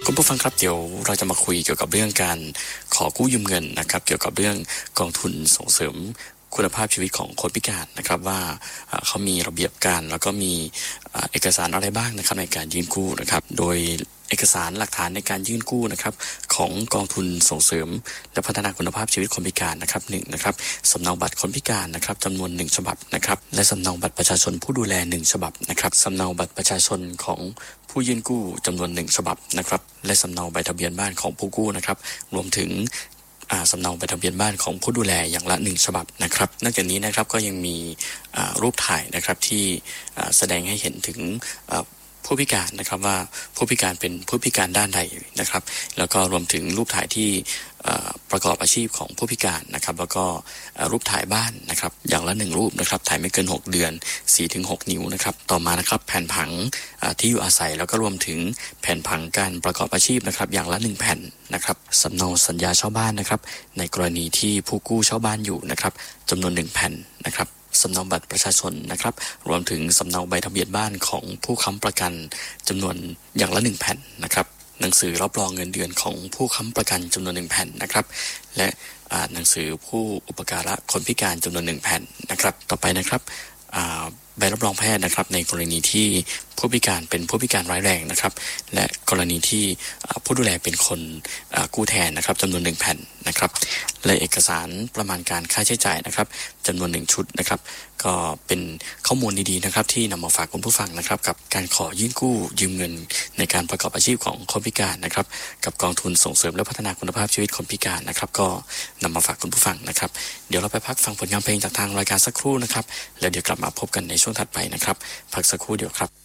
คุณผู้ฟังครับเดี๋ยวเราจะมาคุยเกี่ยวกับเรื่องการขอกู้ยืมเงินนะครับเกี่ยวกับเรื่องกองทุนส่งเสริมคุณภาพชีวิตของคนพิการนะครับว่าเขามีระเบียบการแล้วก็มีเอกสารอะไรบ้างนะครับในการยื่นกู้นะครับโดยเอกสารหลักฐานในการยื่นกู้นะครับของกองทุนส่งเสริมและพัฒนาคุณภาพชีวิตคนพิการนะครับ1นะครับสำเนาบัตรคนพิการนะครับจำนวน1ฉบับนะครับและสำเนาบัตรประชาชนผู้ดูแล1ฉบับนะครับสำเนาบัตรประชาชนของผู้ยื่นกู้จำนวน1ฉบับนะครับและสำเนาใบทะเบียนบ้านของผู้กู้นะครับรวมถึงสำเนาใบทะเบียนบ้านของผู้ดูแลอย่างละ1ฉบับนะครับนอกจากนี้นะครับก็ยังมีรูปถ่ายนะครับที่แสดงให้เห็นถึงผู้พิการนะครับว่าผู้พิการเป็นผู้พิการด้านใดนะครับแล้วก็รวมถึงรูปถ่ายที่ประกอบอาชีพของผู้พิการนะครับแล้วก็รูปถ่ายบ้านนะครับอย่างละ1รูปนะครับถ่ายไม่เกิน6เดือน 4-6 นิ้วนะครับต่อมานะครับแผนผังที่อยู่อาศัยแล้วก็รวมถึงแผนผังการประกอบอาชีพนะครับอย่างละ1แผ่นนะครับสำเนาสัญญาเช่าบ้านนะครับในกรณีที่ผู้กู้เช่าบ้านอยู่นะครับจำนวน1แผ่นนะครับสำเนาบัตรประชาชนนะครับรวมถึงสำเนาใบทะเบียนบ้านของผู้ค้ำประกันจำนวนอย่างละ1แผ่นนะครับหนังสือรับรองเงินเดือนของผู้ค้ำประกันจำนวน1แผ่นนะครับและหนังสือผู้อุปการะคนพิการจำนวน1แผ่นนะครับต่อไปนะครับใบรับรองแพทย์นะครับในกรณีที่ผู้พิการเป็นผู้พิการร้ายแรงนะครับและกรณีที่ผู้ดูแลเป็นคนกู้แทนนะครับจำนวน1แผ่นนะครับและเอกสารประมาณการค่าใช้จ่ายนะครับจำนวน1ชุดนะครับก็เป็นข้อมูลดีๆนะครับที่นำมาฝากคุณผู้ฟังนะครับกับการขอยื่นกู้ยืมเงินในการประกอบอาชีพของคนพิการนะครับกับกองทุนส่งเสริมและพัฒนาคุณภาพชีวิตคนพิการนะครับก็นำมาฝากคุณผู้ฟังนะครับเดี๋ยวเราไปพักฟังผลงานเพลงจากทางรายการสักครู่นะครับแล้วเดี๋ยวกลับมาพบกันในช่วงถัดไปนะครับพักสักครู่เดียวครับ